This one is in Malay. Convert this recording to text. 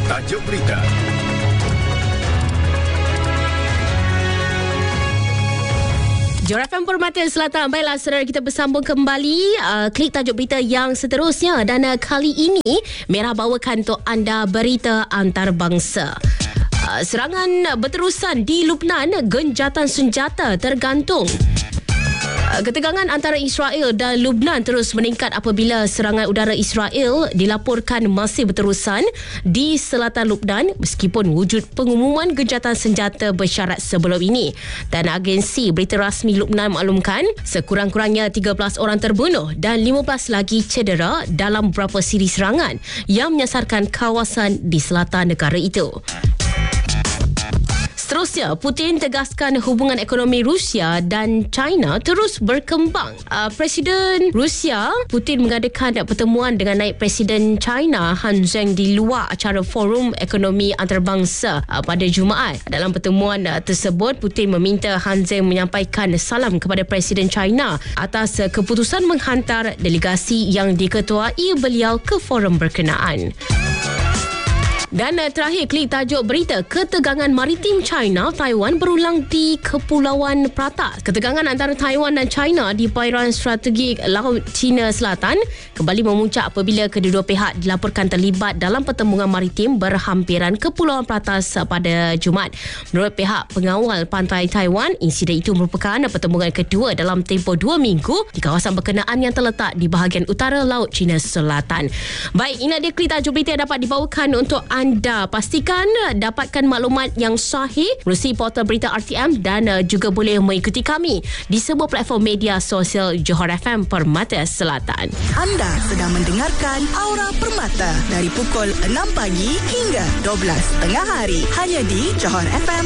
Tajuk berita. Johor FM Permata Selatan. Baiklah saudara, kita bersambung kembali. Klik tajuk berita yang seterusnya. Dan kali ini Merah bawakan untuk anda berita antarabangsa. Serangan berterusan di Lubnan, genjatan senjata tergantung. Ketegangan antara Israel dan Lubnan terus meningkat apabila serangan udara Israel dilaporkan masih berterusan di selatan Lubnan meskipun wujud pengumuman genjatan senjata bersyarat sebelum ini. Dan agensi berita rasmi Lubnan maklumkan sekurang-kurangnya 13 orang terbunuh dan 15 lagi cedera dalam beberapa siri serangan yang menyasarkan kawasan di selatan negara itu. Seterusnya, Putin tegaskan hubungan ekonomi Rusia dan China terus berkembang. Presiden Rusia, Putin mengadakan pertemuan dengan naib Presiden China Han Zheng di luar acara Forum Ekonomi Antarabangsa pada Jumaat. Dalam pertemuan tersebut, Putin meminta Han Zheng menyampaikan salam kepada Presiden China atas keputusan menghantar delegasi yang diketuai beliau ke forum berkenaan. Dan terakhir, klik tajuk berita. Ketegangan maritim China-Taiwan berulang di Kepulauan Pratas. Ketegangan antara Taiwan dan China di perairan strategik Laut Cina Selatan kembali memuncak apabila kedua-dua pihak dilaporkan terlibat dalam pertembungan maritim berhampiran Kepulauan Pratas pada Jumaat. Menurut pihak pengawal pantai Taiwan, insiden itu merupakan pertembungan kedua dalam tempoh 2 minggu di kawasan berkenaan yang terletak di bahagian utara Laut Cina Selatan. Baik, ini dia klik tajuk berita yang dapat dibawakan untuk anda. Pastikan dapatkan maklumat yang sahih melalui portal berita RTM dan juga boleh mengikuti kami di sebuah platform media sosial Johor FM Permata Selatan. Anda sedang mendengarkan Aura Permata dari pukul 6 pagi hingga 12 tengah hari hanya di Johor FM